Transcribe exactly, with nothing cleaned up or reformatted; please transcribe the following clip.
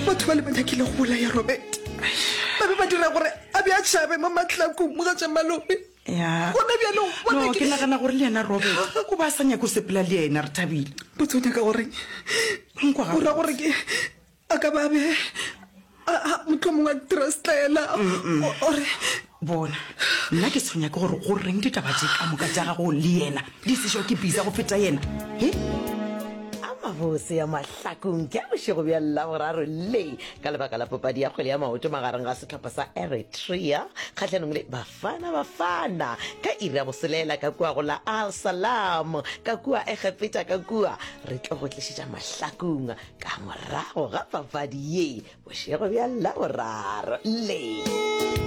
batho ba le banyakile go bolaya Robert ba be ba dira gore a be a tšhabe mo matlakong mo ga tša malome ya gona bjalong no ke nagana gore le yena Robert go ba sa nyako sepela le yena re thabile botsonya ka gore nkwa ga gore ke a ka ba be a motho mongwe a trustela ore bona nna ke tshonya ke gore go reng ditaba tse ka moka tša gago le yena di sešo ke bisa go feta yena he mabose ya mahlakong ke a bošego bja laboraro le ka lebaka la popadi ya kgwele ya maoto magareng ga setlhopha sa Eritrea kgatlhanong le bafana bafana ka iri ya boselela ka kua go la Al Salam ka kua Egepeta ka kua re tlo go tlišetša mahlakong ka morago ga papadi ye bošego bja laboraro le